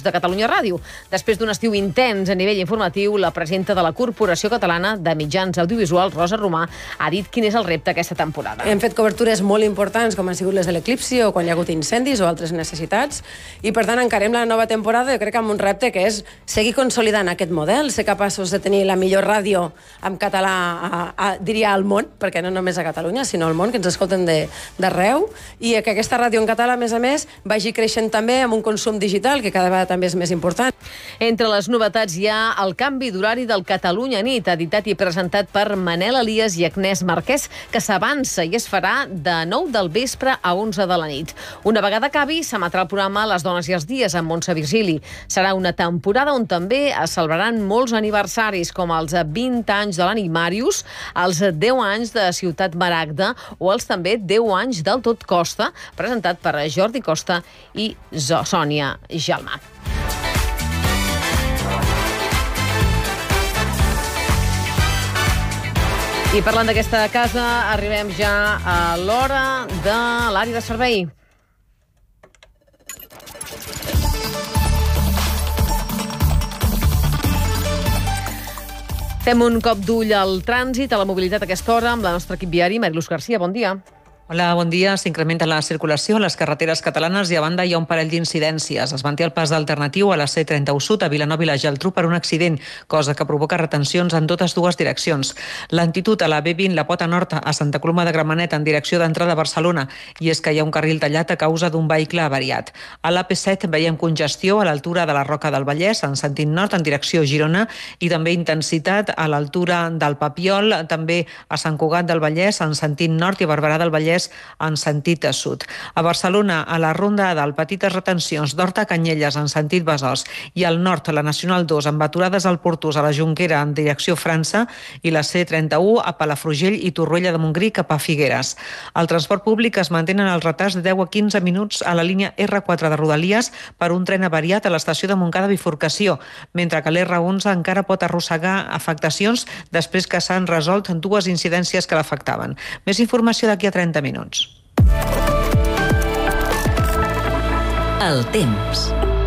de Catalunya Ràdio. Després d'un estiu intens a nivell informatiu, la presidenta de la Corporació Catalana de Mitjans Audiovisuals, Rosa Romà, ha dit quin és el repte aquesta temporada. Hem fet cobertures molt importants, com han sigut les de l'eclipsi o quan hi ha hagut incendis o altres necessitats, i per tant encarem la nova temporada, jo crec que amb un repte que és seguir consolidant aquest model, ser capaços de tenir la millor ràdio en català, diria al món, perquè no només a Catalunya, sinó al món, que ens escolten d'arreu, i que aquesta ràdio en català, a més, vagi creixent també amb un consum digital, que cada vegada també és més important. Entre les novetats hi ha el canvi d'horari del Catalunya Nit, editat i presentat per Manel Elias i Agnès Marquès, que s'avança i es farà de 9 del vespre a 11 de la nit. Una vegada acabi, s'emetrà el programa Les dones i els dies amb Montse Virgili. Serà una temporada on també es celebraran molts aniversaris, com els 20 anys de l'Animarius, els 10 anys de Ciutat Maragda o els també 10 anys del Tot Costa, presentat per Jordi Costa i Sònia Gelmà. I parlant d'aquesta casa, arribem ja a l'hora de l'àrea de servei. Fem un cop d'ull al trànsit, a la mobilitat a aquesta hora, amb la nostra equip viari, Mariluz Garcia. Bon dia. Hola, bon dia. S'incrementa la circulació a les carreteres catalanes i a banda hi ha un parell d'incidències. Es manté el pas alternatiu a la C31 Sud a Vilanova i la Geltrú per un accident, cosa que provoca retencions en totes dues direccions. Lentitud a la B20, la Pota Nord, a Santa Coloma de Gramenet en direcció d'entrada a Barcelona, i és que hi ha un carril tallat a causa d'un vehicle avariat. A l'AP7 veiem congestió a l'altura de la Roca del Vallès, en sentit nord, en direcció Girona, i també intensitat a l'altura del Papiol, també a Sant Cugat del Vallès, en sentit nord, i a Barberà del Vallès, en sentit sud. A Barcelona, a la Ronda del petites retencions d'Horta a Canyelles en sentit Besòs, i al nord, la Nacional 2 amb aturades al Portús a la Jonquera en direcció França, i la C31 a Palafrugell i Torroella de Montgrí cap a Figueres. Al transport públic es mantenen els retards de 10 a 15 minuts a la línia R4 de Rodalies per un tren avariat a l'estació de Montcada Bifurcació, mentre que l'R11 encara pot arrossegar afectacions després que s'han resolt dues incidències que l'afectaven. Més informació d'aquí a 30 minuts. El temps.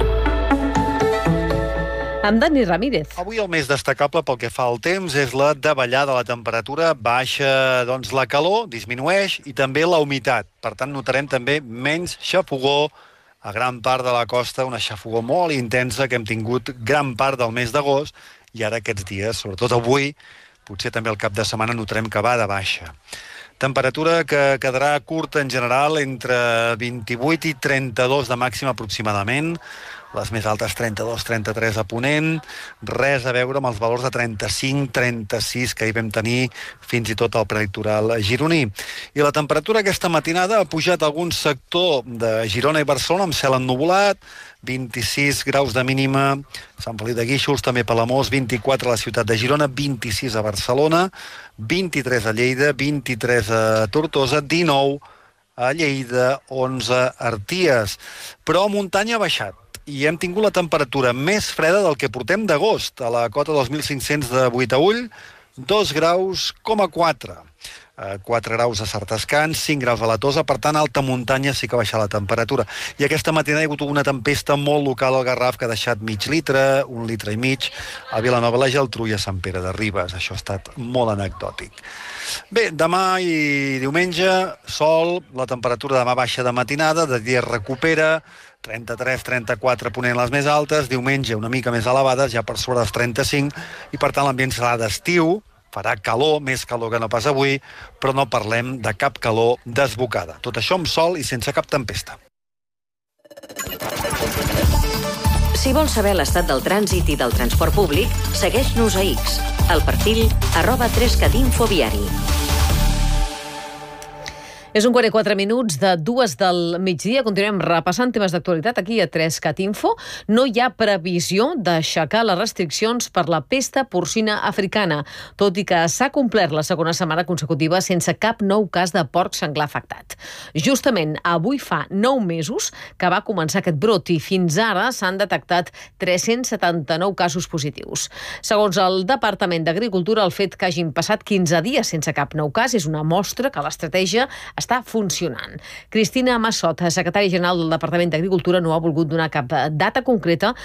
Amb Dani Ramírez. Avui el més destacable pel que fa al temps és la davallada de la temperatura, baixa doncs la calor, disminueix, i també la humitat. Per tant, notarem també menys xafogor a gran part de la costa, una xafogor molt intensa que hem tingut gran part del mes d'agost, i ara aquests dies, sobretot avui, potser també el cap de setmana notarem que va de baixa. Temperatura que quedarà curta en general, entre 28 i 32 de màxima aproximadament, les més altes 32-33 a Ponent, res a veure amb els valors de 35-36 que hi vam tenir fins i tot al prelitoral gironí. I la temperatura aquesta matinada ha pujat a algun sector de Girona i Barcelona amb cel ennuvolat, 26 graus de mínima a Sant Feliu de Guíxols, també Palamós, 24 a la ciutat de Girona, 26 a Barcelona, 23 a Lleida, 23 a Tortosa, 19 a Lleida, 11 a Arties. Però a muntanya ha baixat i hem tingut la temperatura més freda del que portem d'agost. A la cota 2.500 de Boitaüll, 2 graus, 4. 4 graus a Sartascans, 5 graus a la Tosa, per tant, a alta muntanya sí que ha baixat la temperatura. I aquesta matinada hi ha hagut una tempesta molt local al Garraf que ha deixat mig litre, 1 litre i mig, a Vilanova i la Geltrú i a Sant Pere de Ribes. Això ha estat molt anecdòtic. Bé, demà i diumenge, sol, la temperatura demà baixa de matinada, de dia recupera, 33-34 Ponent les més altes, diumenge una mica més elevades, ja per sobre dels 35, i per tant l'ambient serà d'estiu, farà calor, més calor que no pas avui, però no parlem de cap calor desbocada. Tot això amb sol i sense cap tempesta. Si vols saber l'estat del trànsit i del transport públic, segueix-nos a X, al perfil @3catinfoviari. És un 44 minuts de 2 del migdia. Continuem repassant temes d'actualitat aquí a 3cat Info. No hi ha previsió d'aixecar les restriccions per la pesta porcina africana, tot i que s'ha complert la segona setmana consecutiva sense cap nou cas de porc senglar afectat. Justament avui fa 9 mesos que va començar aquest brot i fins ara s'han detectat 379 casos positius. Segons el Departament d'Agricultura, el fet que hagin passat 15 dies sense cap nou cas és una mostra que l'estratègia està funcionant. Cristina Massot, secretària general del Departament d'Agricultura, no ha volgut donar cap data concreta